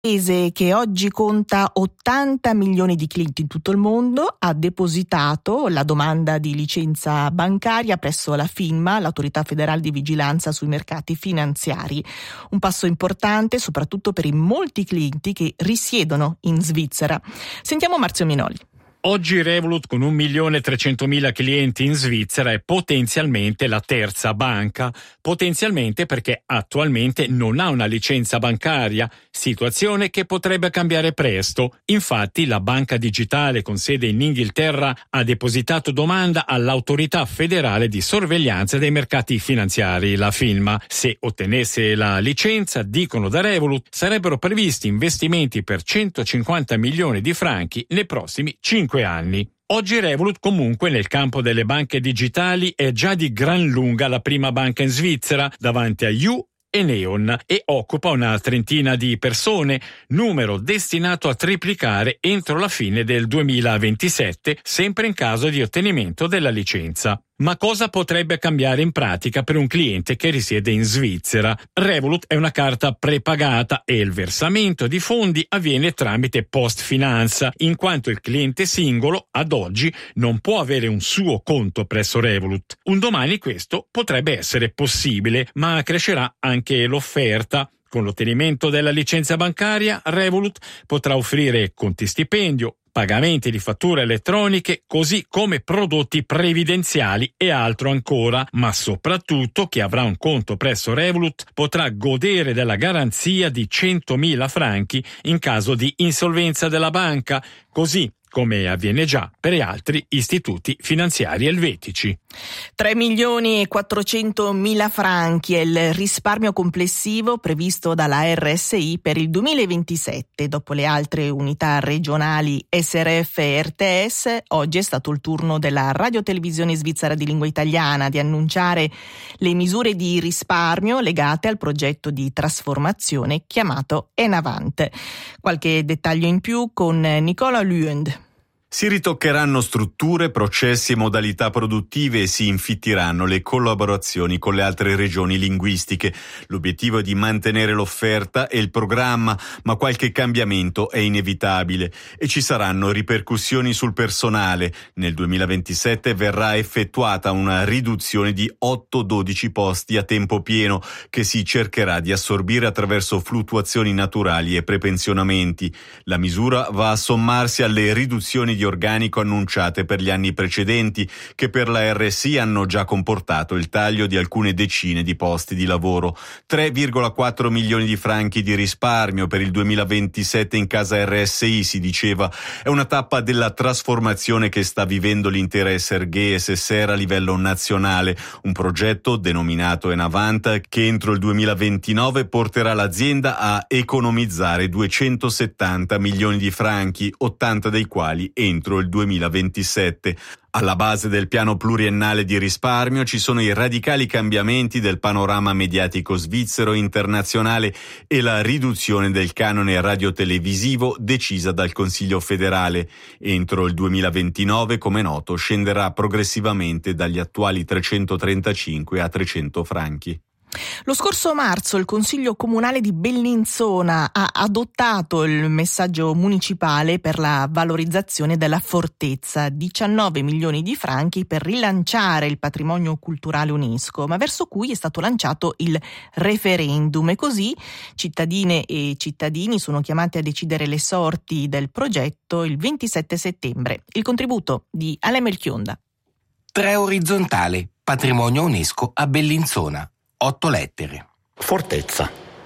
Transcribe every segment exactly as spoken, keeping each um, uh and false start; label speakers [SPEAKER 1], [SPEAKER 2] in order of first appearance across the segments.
[SPEAKER 1] paese che oggi conta ottanta milioni di clienti in tutto il mondo ha depositato la domanda di licenza bancaria presso la FINMA, l'Autorità Federale di Vigilanza sui Mercati Finanziari. Un passo importante soprattutto per i molti clienti che risiedono in Svizzera. Sentiamo Marzio Minoli.
[SPEAKER 2] Oggi Revolut, con un milione trecentomila clienti in Svizzera, è potenzialmente la terza banca, potenzialmente perché attualmente non ha una licenza bancaria, situazione che potrebbe cambiare presto. Infatti la banca digitale con sede in Inghilterra ha depositato domanda all'Autorità Federale di Sorveglianza dei Mercati Finanziari, la FINMA. Se ottenesse la licenza, dicono da Revolut, sarebbero previsti investimenti per centocinquanta milioni di franchi nei prossimi cinque anni. Oggi Revolut comunque nel campo delle banche digitali è già di gran lunga la prima banca in Svizzera davanti a You e Neon e occupa una trentina di persone, numero destinato a triplicare entro la fine del duemilaventisette, sempre in caso di ottenimento della licenza. Ma cosa potrebbe cambiare in pratica per un cliente che risiede in Svizzera? Revolut è una carta prepagata e il versamento di fondi avviene tramite Post Finanza, in quanto il cliente singolo, ad oggi, non può avere un suo conto presso Revolut. Un domani questo potrebbe essere possibile, ma crescerà anche l'offerta. Con l'ottenimento della licenza bancaria, Revolut potrà offrire conti stipendio, pagamenti di fatture elettroniche, così come prodotti previdenziali e altro ancora, ma soprattutto chi avrà un conto presso Revolut potrà godere della garanzia di centomila franchi in caso di insolvenza della banca, così come avviene già per altri istituti finanziari elvetici.
[SPEAKER 1] tre milioni e quattrocentomila franchi è il risparmio complessivo previsto dalla R S I per il duemilaventisette. Dopo le altre unità regionali S R F e R T S, oggi è stato il turno della radiotelevisione svizzera di lingua italiana di annunciare le misure di risparmio legate al progetto di trasformazione chiamato Enavant. Qualche dettaglio in più con Nicola Lüend.
[SPEAKER 3] Si ritoccheranno strutture, processi e modalità produttive e si infittiranno le collaborazioni con le altre regioni linguistiche. L'obiettivo è di mantenere l'offerta e il programma, ma qualche cambiamento è inevitabile e ci saranno ripercussioni sul personale. Nel duemilaventisette verrà effettuata una riduzione di otto dodici posti a tempo pieno che si cercherà di assorbire attraverso fluttuazioni naturali e prepensionamenti. La misura va a sommarsi alle riduzioni di di organico annunciate per gli anni precedenti, che per la R S I hanno già comportato il taglio di alcune decine di posti di lavoro. tre virgola quattro milioni di franchi di risparmio per il duemilaventisette in casa R S I, si diceva. È una tappa della trasformazione che sta vivendo l'intera S R G e S S R a livello nazionale, un progetto denominato Enavant che entro il duemilaventinove porterà l'azienda a economizzare duecentosettanta milioni di franchi, ottanta dei quali entro il duemilaventisette. Alla base del piano pluriennale di risparmio ci sono i radicali cambiamenti del panorama mediatico svizzero e internazionale e la riduzione del canone radiotelevisivo decisa dal Consiglio federale. Entro il duemilaventinove, come noto, scenderà progressivamente dagli attuali trecentotrentacinque a trecento franchi.
[SPEAKER 1] Lo scorso marzo il Consiglio Comunale di Bellinzona ha adottato il messaggio municipale per la valorizzazione della fortezza, diciannove milioni di franchi per rilanciare il patrimonio culturale UNESCO, ma verso cui è stato lanciato il referendum e così cittadine e cittadini sono chiamati a decidere le sorti del progetto il ventisette settembre. Il contributo di Ale Melchionda.
[SPEAKER 4] Tre orizzontale, patrimonio UNESCO a Bellinzona. Otto lettere.
[SPEAKER 5] Fortezza.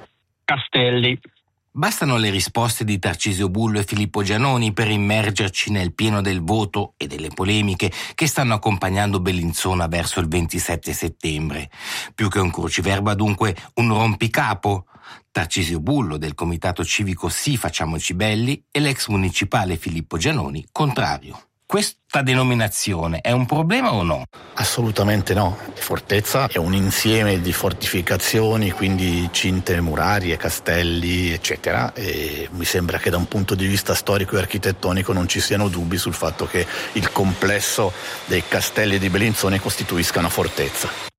[SPEAKER 6] Castelli.
[SPEAKER 4] Bastano le risposte di Tarcisio Bullo e Filippo Gianoni per immergerci nel pieno del voto e delle polemiche che stanno accompagnando Bellinzona verso il ventisette settembre. Più che un cruciverba, dunque, un rompicapo. Tarcisio Bullo del Comitato Civico Sì Facciamoci Belli e l'ex municipale Filippo Gianoni contrario. Questa denominazione è un problema o no?
[SPEAKER 5] Assolutamente no. Fortezza è un insieme di fortificazioni, quindi cinte murarie, castelli, eccetera, e mi sembra che da un punto di vista storico e architettonico non ci siano dubbi sul fatto che il complesso dei castelli di Bellinzona costituisca una fortezza.
[SPEAKER 6] È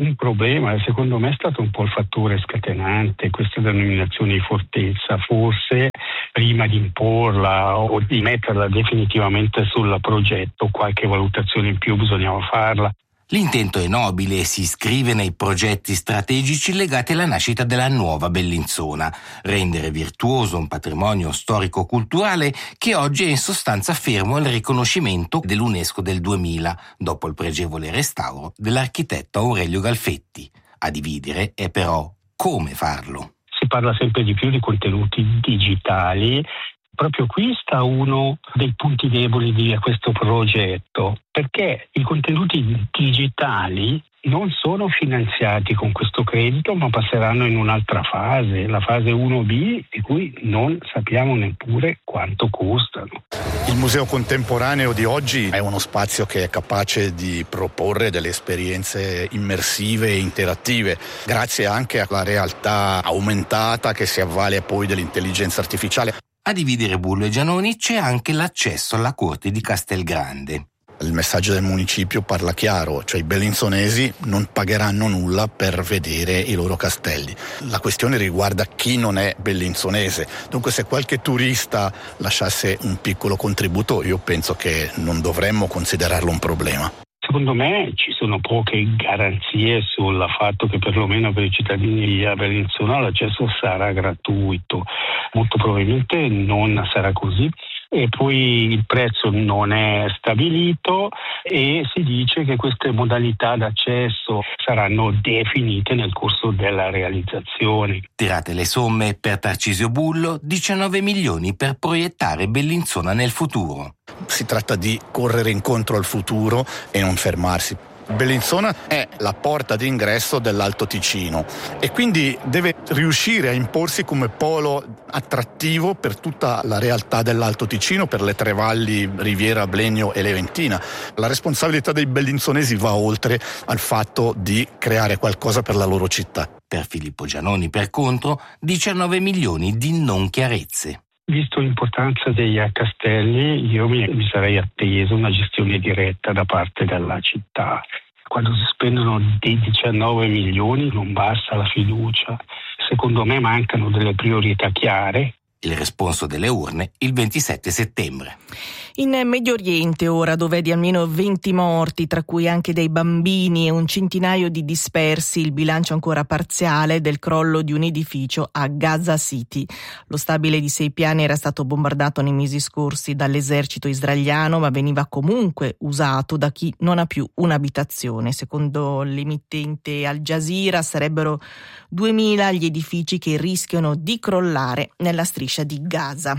[SPEAKER 6] un problema, secondo me è stato un po' il fattore scatenante questa denominazione di fortezza, forse prima di imporla o di metterla definitivamente sul progetto qualche valutazione in più bisognava farla.
[SPEAKER 4] L'intento è nobile e si iscrive nei progetti strategici legati alla nascita della nuova Bellinzona, rendere virtuoso un patrimonio storico-culturale che oggi è in sostanza fermo al riconoscimento dell'UNESCO del duemila, dopo il pregevole restauro dell'architetto Aurelio Galfetti. A dividere è però come farlo.
[SPEAKER 6] Si parla sempre di più di contenuti digitali. Proprio qui sta uno dei punti deboli di questo progetto, perché i contenuti digitali non sono finanziati con questo credito, ma passeranno in un'altra fase, la fase uno B, di cui non sappiamo neppure quanto costano.
[SPEAKER 5] Il Museo Contemporaneo di oggi è uno spazio che è capace di proporre delle esperienze immersive e interattive, grazie anche alla realtà aumentata che si avvale poi dell'intelligenza artificiale.
[SPEAKER 4] A dividere Bullo e Giannoni c'è anche l'accesso alla corte di Castelgrande.
[SPEAKER 5] Il messaggio del municipio parla chiaro, cioè i bellinzonesi non pagheranno nulla per vedere i loro castelli. La questione riguarda chi non è bellinzonese, dunque se qualche turista lasciasse un piccolo contributo io penso che non dovremmo considerarlo un problema.
[SPEAKER 6] Secondo me ci sono poche garanzie sul fatto che perlomeno per i cittadini di Bellinzona l'accesso sarà gratuito. Molto probabilmente non sarà così. E poi il prezzo non è stabilito e si dice che queste modalità d'accesso saranno definite nel corso della realizzazione.
[SPEAKER 4] Tirate le somme per Tarcisio Bullo, diciannove milioni per proiettare Bellinzona nel futuro.
[SPEAKER 5] Si tratta di correre incontro al futuro e non fermarsi. Bellinzona è la porta d'ingresso dell'Alto Ticino e quindi deve riuscire a imporsi come polo attrattivo per tutta la realtà dell'Alto Ticino, per le tre valli Riviera, Blenio e Leventina. La responsabilità dei bellinzonesi va oltre al fatto di creare qualcosa per la loro città.
[SPEAKER 4] Per Filippo Giannoni, per contro, diciannove milioni di non chiarezze.
[SPEAKER 6] Visto l'importanza dei castelli, io mi, mi sarei atteso una gestione diretta da parte della città. Quando si spendono dei diciannove milioni non basta la fiducia. Secondo me mancano delle priorità chiare.
[SPEAKER 4] Il responso delle urne il ventisette settembre.
[SPEAKER 1] In Medio Oriente ora, dove è di almeno venti morti, tra cui anche dei bambini e un centinaio di dispersi, il bilancio ancora parziale del crollo di un edificio a Gaza City. Lo stabile di sei piani era stato bombardato nei mesi scorsi dall'esercito israeliano, ma veniva comunque usato da chi non ha più un'abitazione. Secondo l'emittente Al Jazeera sarebbero duemila gli edifici che rischiano di crollare nella striscia di Gaza.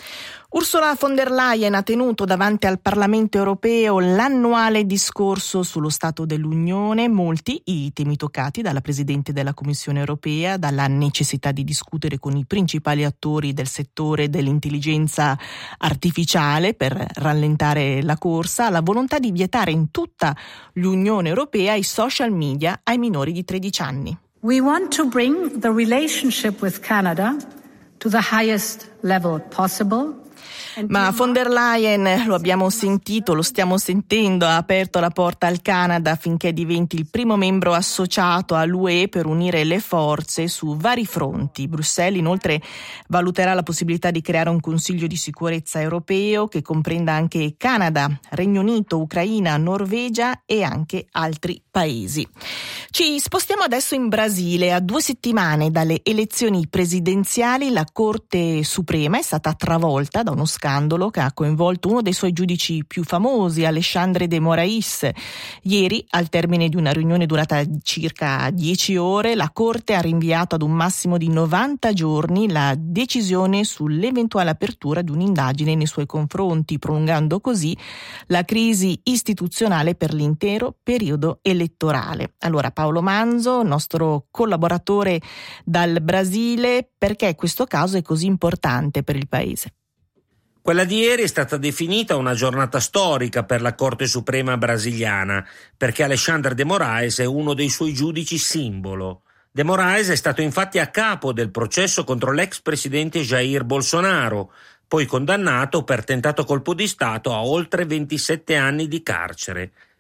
[SPEAKER 1] Ursula von der Leyen ha tenuto davanti al Parlamento europeo l'annuale discorso sullo Stato dell'Unione, molti i temi toccati dalla Presidente della Commissione europea, dalla necessità di discutere con i principali attori del settore dell'intelligenza artificiale per rallentare la corsa, alla volontà di vietare in tutta l'Unione europea i social media ai minori di tredici anni.
[SPEAKER 7] We want to bring the relationship with Canada to the highest level possible.
[SPEAKER 1] Ma von der Leyen, lo abbiamo sentito, lo stiamo sentendo, ha aperto la porta al Canada affinché diventi il primo membro associato all'U E per unire le forze su vari fronti. Bruxelles inoltre valuterà la possibilità di creare un Consiglio di sicurezza europeo che comprenda anche Canada, Regno Unito, Ucraina, Norvegia e anche altri paesi. Ci spostiamo adesso in Brasile. A due settimane dalle elezioni presidenziali la Corte Suprema è stata travolta da uno scandalo che ha coinvolto uno dei suoi giudici più famosi, Alexandre de Moraes. Ieri, al termine di una riunione durata circa dieci ore, la Corte ha rinviato ad un massimo di novanta giorni la decisione sull'eventuale apertura di un'indagine nei suoi confronti, prolungando così la crisi istituzionale per l'intero periodo elettorale. Allora, Paolo Manzo, nostro collaboratore dal Brasile, perché questo caso è così importante per il paese?
[SPEAKER 8] Quella di ieri è stata definita una giornata storica per la Corte Suprema brasiliana, perché Alexandre de Moraes è uno dei suoi giudici simbolo. De Moraes è stato infatti a capo del processo contro l'ex presidente Jair Bolsonaro, poi condannato per tentato colpo di Stato a oltre ventisette anni di carcere.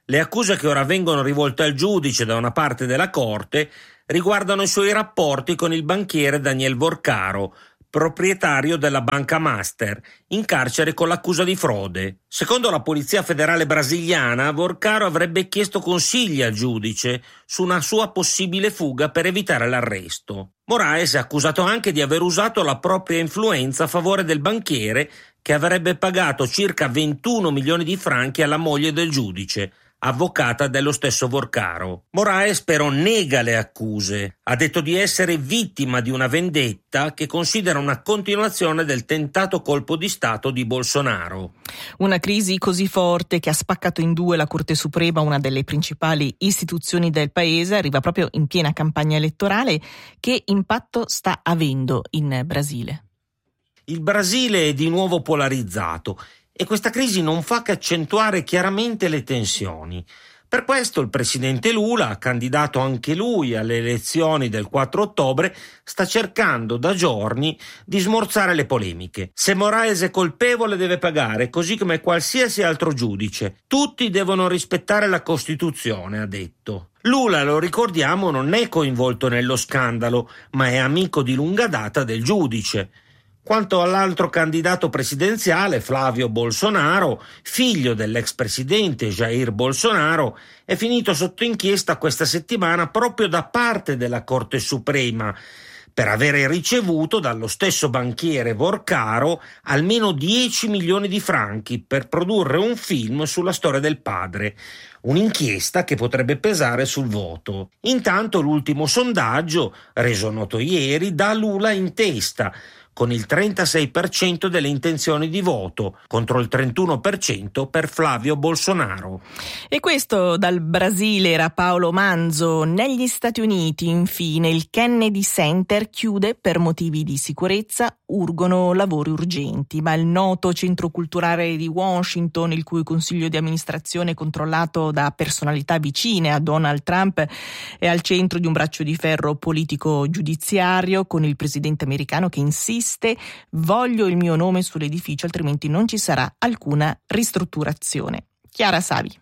[SPEAKER 8] Le accuse che ora vengono rivolte al giudice da una parte della Corte riguardano i suoi rapporti con il banchiere Daniel Vorcaro, proprietario della Banca Master, in carcere con l'accusa di frode. Secondo la Polizia Federale brasiliana, Vorcaro avrebbe chiesto consigli al giudice su una sua possibile fuga per evitare l'arresto. Moraes è accusato anche di aver usato la propria influenza a favore del banchiere, che avrebbe pagato circa ventuno milioni di franchi alla moglie del giudice, avvocata dello stesso Vorcaro. Moraes però nega le accuse. Ha detto di essere vittima di una vendetta che considera una continuazione del tentato colpo di Stato di Bolsonaro.
[SPEAKER 1] Una crisi così forte che ha spaccato in due la Corte Suprema, una delle principali istituzioni del paese, arriva proprio in piena campagna elettorale. Che impatto sta avendo in Brasile?
[SPEAKER 8] Il Brasile è di nuovo polarizzato e questa crisi non fa che accentuare chiaramente le tensioni. Per questo il presidente Lula, candidato anche lui alle elezioni del quattro ottobre, sta cercando da giorni di smorzare le polemiche. Se Moraes è colpevole deve pagare, così come qualsiasi altro giudice. Tutti devono rispettare la Costituzione, ha detto. Lula, lo ricordiamo, non è coinvolto nello scandalo, ma è amico di lunga data del giudice. Quanto all'altro candidato presidenziale, Flavio Bolsonaro, figlio dell'ex presidente Jair Bolsonaro, è finito sotto inchiesta questa settimana proprio da parte della Corte Suprema per avere ricevuto dallo stesso banchiere Vorcaro almeno dieci milioni di franchi per produrre un film sulla storia del padre. Un'inchiesta che potrebbe pesare sul voto. Intanto l'ultimo sondaggio, reso noto ieri, dà Lula in testa, con il trentasei per cento delle intenzioni di voto, contro il trentuno per cento per Flavio Bolsonaro.
[SPEAKER 1] E questo dal Brasile era Paolo Manzo. Negli Stati Uniti, infine, il Kennedy Center chiude per motivi di sicurezza, urgono lavori urgenti, ma il noto centro culturale di Washington, il cui consiglio di amministrazione è controllato da personalità vicine a Donald Trump, è al centro di un braccio di ferro politico-giudiziario, con il presidente americano che insiste: voglio il mio nome sull'edificio, altrimenti non ci sarà alcuna ristrutturazione. Chiara Savi.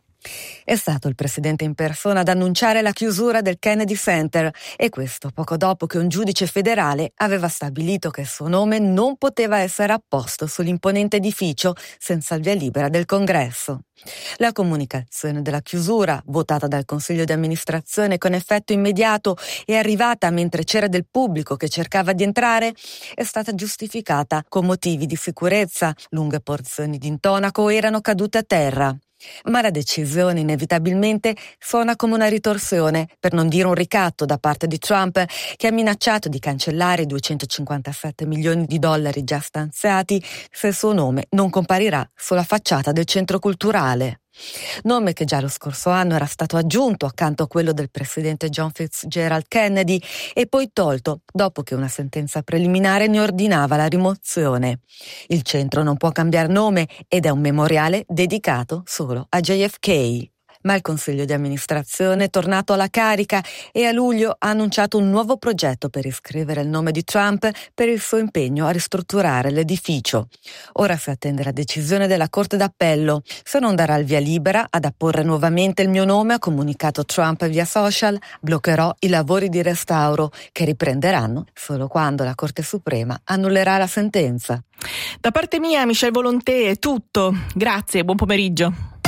[SPEAKER 9] È stato il presidente in persona ad annunciare la chiusura del Kennedy Center, e questo poco dopo che un giudice federale aveva stabilito che il suo nome non poteva essere apposto sull'imponente edificio senza il via libera del Congresso. La comunicazione della chiusura, votata dal Consiglio di amministrazione con effetto immediato e arrivata mentre c'era del pubblico che cercava di entrare, è stata giustificata con motivi di sicurezza. Lunghe porzioni di intonaco erano cadute a terra. Ma la decisione inevitabilmente suona come una ritorsione, per non dire un ricatto da parte di Trump, che ha minacciato di cancellare i duecentocinquantasette milioni di dollari già stanziati se il suo nome non comparirà sulla facciata del centro culturale. Nome che già lo scorso anno era stato aggiunto accanto a quello del presidente John Fitzgerald Kennedy e poi tolto dopo che una sentenza preliminare ne ordinava la rimozione. Il centro non può cambiare nome ed è un memoriale dedicato solo a J F K. Ma il Consiglio di amministrazione è tornato alla carica e a luglio ha annunciato un nuovo progetto per iscrivere il nome di Trump per il suo impegno a ristrutturare l'edificio. Ora si attende la decisione della Corte d'Appello. Se non darà il via libera ad apporre nuovamente il mio nome, ha comunicato Trump via social, bloccherò i lavori di restauro che riprenderanno solo quando la Corte Suprema annullerà la sentenza.
[SPEAKER 1] Da parte mia, Michel Volonté, è tutto. Grazie, buon pomeriggio.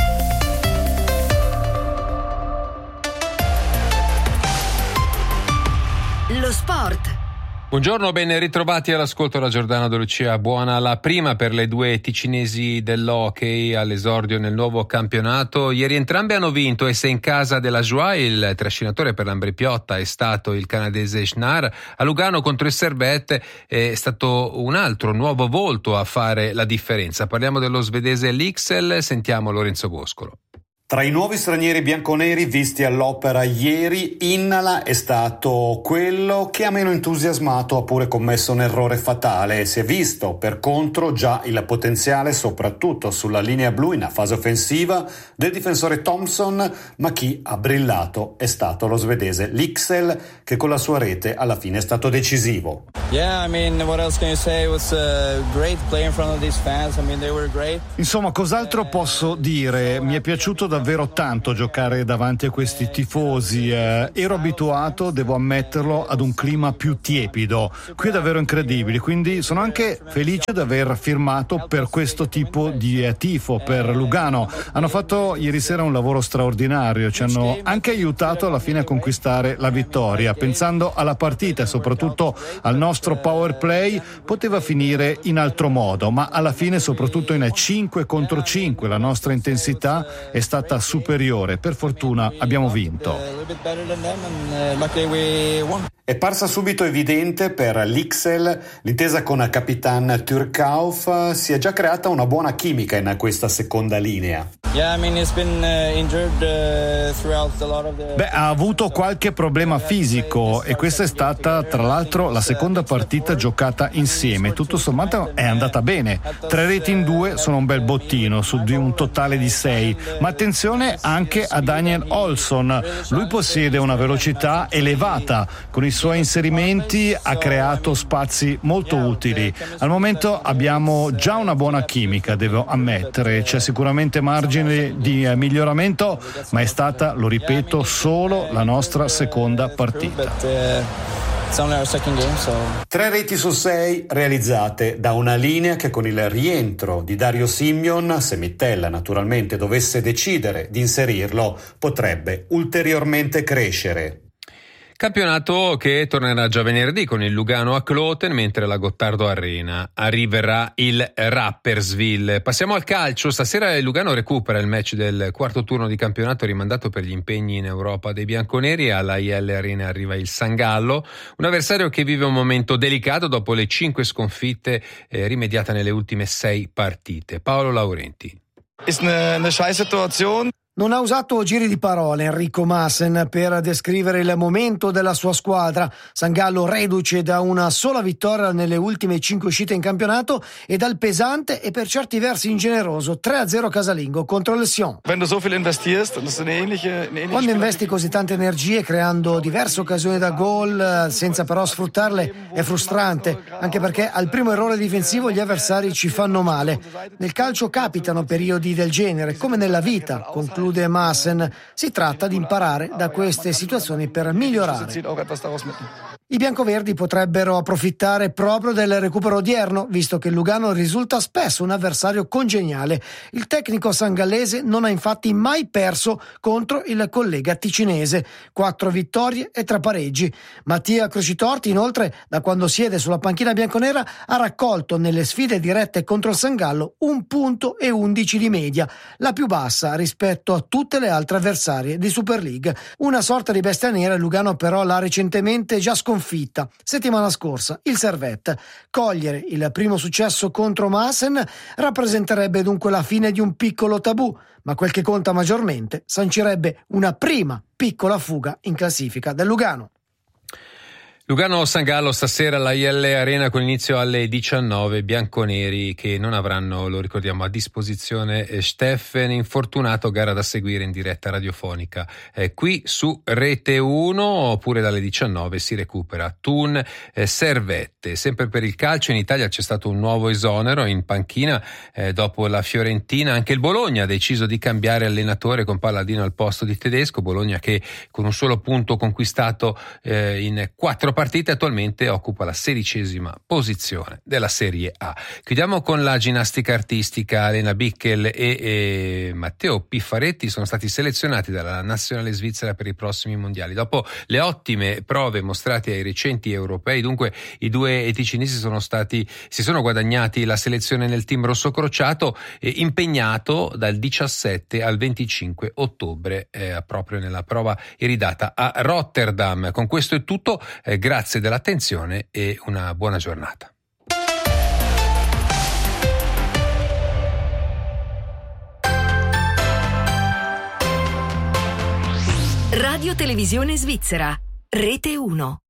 [SPEAKER 10] Lo sport.
[SPEAKER 11] Buongiorno, ben ritrovati all'ascolto da Giordano De Lucia. Buona la prima per le due ticinesi dell'hockey all'esordio nel nuovo campionato. Ieri entrambe hanno vinto e se in casa della Joie il trascinatore per l'Ambri Piotta è stato il canadese Schnarr, a Lugano contro il Servette è stato un altro nuovo volto a fare la differenza. Parliamo dello svedese Lycksell, sentiamo Lorenzo Boscolo.
[SPEAKER 12] Tra i nuovi stranieri bianconeri visti all'opera ieri, Innala è stato quello che ha meno entusiasmato, ha pure commesso un errore fatale. Si è visto, per contro, già il potenziale, soprattutto sulla linea blu in fase offensiva, del difensore Thompson, ma chi ha brillato è stato lo svedese Lycksell, che con la sua rete alla fine è stato decisivo.
[SPEAKER 13] Yeah, I mean, what else can you say? It was a great play in front of these fans. I mean, they were great.
[SPEAKER 14] Insomma, cos'altro posso dire? Mi è piaciuto da davvero tanto giocare davanti a questi tifosi. Eh, ero abituato, devo ammetterlo, ad un clima più tiepido. Qui è davvero incredibile, quindi sono anche felice di aver firmato per questo tipo di eh, tifo per Lugano. Hanno fatto ieri sera un lavoro straordinario, ci hanno anche aiutato alla fine a conquistare la vittoria. Pensando alla partita e soprattutto al nostro power play, poteva finire in altro modo, ma alla fine, soprattutto in cinque contro cinque, la nostra intensità è stata superiore. Per fortuna abbiamo vinto.
[SPEAKER 12] È parsa subito evidente per l'I X L l'intesa con Capitan Turkauf. Si è già creata una buona chimica in questa seconda linea.
[SPEAKER 14] Beh, ha avuto qualche problema fisico e questa è stata tra l'altro la seconda partita giocata insieme. Tutto sommato è andata bene. Tre reti in due sono un bel bottino su di un totale di sei. Ma attenzione anche a Daniel Olsson. Lui possiede una velocità elevata. Con i suoi inserimenti ha creato spazi molto utili. Al momento abbiamo già una buona chimica, devo ammettere. C'è sicuramente margine di miglioramento, ma è stata, lo ripeto, solo la nostra seconda partita.
[SPEAKER 12] Tre reti su sei realizzate da una linea che con il rientro di Dario Simeon, se Mittella naturalmente dovesse decidere di inserirlo, potrebbe ulteriormente crescere.
[SPEAKER 11] Campionato che tornerà già venerdì con il Lugano a Kloten, mentre la Gottardo Arena arriverà il Rapperswil. Passiamo al calcio. Stasera il Lugano recupera il match del quarto turno di campionato rimandato per gli impegni in Europa dei bianconeri. Alla I L Arena arriva il San Gallo, un avversario che vive un momento delicato dopo le cinque sconfitte eh, rimediate nelle ultime sei partite. Paolo Laurenti.
[SPEAKER 15] Ist eine, eine scheiß Situation. Non ha usato giri di parole Enrico Maassen per descrivere il momento della sua squadra. San Gallo reduce da una sola vittoria nelle ultime cinque uscite in campionato e dal pesante e per certi versi ingeneroso tre a zero casalingo contro il Sion.
[SPEAKER 13] Wenn du so viel investierst, das ist eine ähnliche, eine ähnliche
[SPEAKER 15] Quando investi così tante energie creando diverse occasioni da gol senza però sfruttarle è frustrante, anche perché al primo errore difensivo gli avversari ci fanno male. Nel calcio capitano periodi del genere, come nella vita, conclude Maassen. Si tratta di imparare da queste situazioni per migliorare. I biancoverdi potrebbero approfittare proprio del recupero odierno, visto che il Lugano risulta spesso un avversario congeniale. Il tecnico sangallese non ha infatti mai perso contro il collega ticinese. Quattro vittorie e tre pareggi. Mattia Crocitorti, inoltre, da quando siede sulla panchina bianconera, ha raccolto nelle sfide dirette contro il San Gallo un punto e undici di media, la più bassa rispetto a tutte le altre avversarie di Super League. Una sorta di bestia nera, il Lugano però l'ha recentemente già sconfitta. Settimana scorsa il Servette. Cogliere il primo successo contro Maassen rappresenterebbe dunque la fine di un piccolo tabù, ma quel che conta maggiormente sancirebbe una prima piccola fuga in classifica del Lugano.
[SPEAKER 11] Lugano-San Gallo stasera alla I L Arena con inizio alle diciannove. Bianconeri che non avranno, lo ricordiamo, a disposizione Steffen infortunato, gara da seguire in diretta radiofonica eh, qui su Rete uno, oppure dalle diciannove si recupera Thun eh, Servette. Sempre per il calcio in Italia c'è stato un nuovo esonero in panchina eh, dopo la Fiorentina. Anche il Bologna ha deciso di cambiare allenatore con Palladino al posto di Tedesco. Bologna che con un solo punto conquistato eh, in quattro partite attualmente occupa la sedicesima posizione della Serie A. Chiudiamo con la ginnastica artistica. Lena Bickel e, e Matteo Piffaretti sono stati selezionati dalla nazionale svizzera per i prossimi mondiali. Dopo le ottime prove mostrate ai recenti europei, dunque i due ticinesi sono stati, si sono guadagnati la selezione nel team rossocrociato, eh, impegnato dal diciassette al venticinque ottobre eh, proprio nella prova iridata a Rotterdam. Con questo è tutto, eh, grazie dell'attenzione e una buona giornata.
[SPEAKER 10] Radio Televisione Svizzera, Rete uno.